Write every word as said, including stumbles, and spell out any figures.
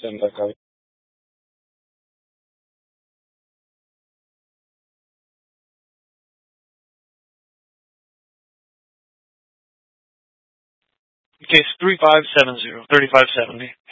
send back out. Case three five seven zero, thirty-five seventy.